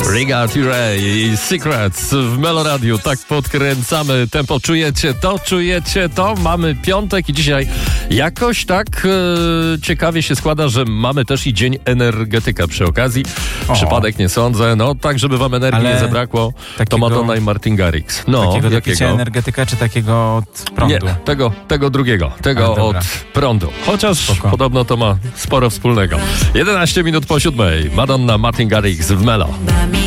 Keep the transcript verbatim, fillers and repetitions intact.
Riga Tirey i Secrets w Meloradiu. Tak podkręcamy tempo. Czujecie to? Czujecie to? Mamy piątek i dzisiaj jakoś tak e, ciekawie się składa, że mamy też i dzień energetyka przy okazji. O. Przypadek nie sądzę. No tak, żeby wam energii Ale nie zabrakło, takiego, to Madonna i Martin Garrix. No, takiego jakiego? energetyka czy takiego od prądu? Nie, tego, tego drugiego. Tego A, od prądu. Chociaż Spoko. Podobno to ma sporo wspólnego. jedenaście minut po siódmej. Madonna, Martin Garrix w Melo.